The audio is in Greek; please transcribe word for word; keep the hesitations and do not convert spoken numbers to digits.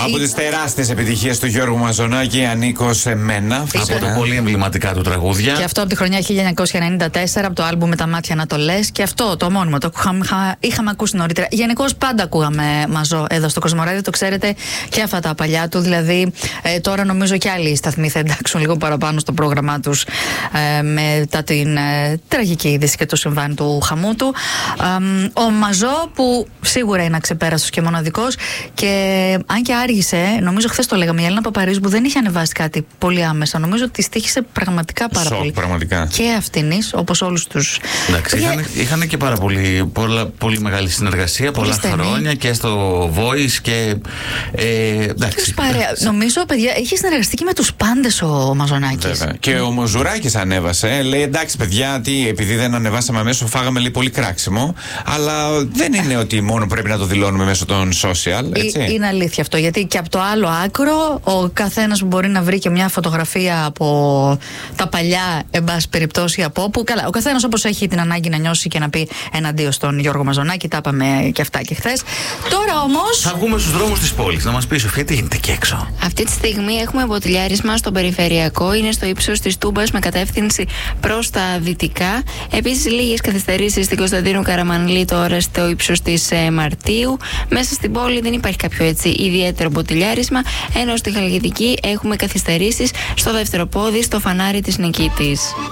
Από τις τεράστιες επιτυχίες του Γιώργου Μαζονάκη, ανήκω σε μένα. Από τα πολύ εμβληματικά του τραγούδια. Και αυτό από τη χρονιά χίλια εννιακόσια ενενήντα τέσσερα, από το άλμπουμ Με τα μάτια να το λες. Και αυτό το μόνιμο, το είχαμε, είχαμε ακούσει νωρίτερα. Γενικώς πάντα ακούγαμε Μαζό εδώ στο Κοσμοράδιο, το ξέρετε, και αυτά τα παλιά του. Δηλαδή, ε, τώρα νομίζω και άλλοι σταθμοί θα εντάξουν λίγο παραπάνω στο πρόγραμμά τους ε, μετά την ε, τραγική είδηση και το συμβάν του χαμού του. Ε, ο Μαζό, που σίγουρα είναι αξεπέραστος και μοναδικός, και αν και άργησε, νομίζω χθες το λέγαμε, η Έλληνα Παπαρίζου που δεν είχε ανεβάσει κάτι πολύ άμεσα, νομίζω ότι στοίχησε πραγματικά πάρα Σοκ, πολύ. Πραγματικά. Και αυτινής, όπως όλους τους. Εντάξει, Παιδιά... είχαν, είχαν και πάρα πολύ, πολλά, πολύ μεγάλη συνεργασία, πολύ πολλά στενή. Χρόνια και στο Voice και. Ε, εντάξει. Παρέα. Νομίζω, παιδιά, είχε συνεργαστεί και με τους πάντες ο Μαζονάκης. Βέβαια. Και ο Μοζουράκης ανέβασε. Λέει, εντάξει, παιδιά, τι, επειδή δεν ανεβάσαμε αμέσως, φάγαμε λέει, πολύ κράξιμο. Αλλά δεν είναι ότι μόνο πρέπει να το δηλώνουμε μέσω των social. Έτσι. Είναι αλήθεια αυτό. Γιατί και από το άλλο άκρο, ο καθένας που μπορεί να βρει και μια φωτογραφία από τα παλιά, εν πάση περιπτώσει, από όπου. Καλά, ο καθένας όπως έχει την ανάγκη να νιώσει και να πει εναντίον στον Γιώργο Μαζονάκη. Τα είπαμε και αυτά και χθες. Τώρα όμως. Θα βγούμε στους δρόμους της πόλης. Να μας πει, Σοφία, τι γίνεται εκεί έξω. Αυτή τη στιγμή έχουμε μποτιλιάρισμα στον περιφερειακό. Είναι στο ύψος της Τούμπας με κατεύθυνση προς τα δυτικά. Επίσης, λίγες καθυστερήσεις στην Κωνσταντίνου Καραμανλή τώρα στο ύψος της ε, Μαρτίου. Μέσα στην πόλη δεν υπάρχει κάποιο έτσι ιδιαίτερο μποτιλιάρισμα. Ενώ στη Χαλκιδική έχουμε καθυστερήσεις στο δεύτερο πόδι, στο φανάρι της Νικήτης.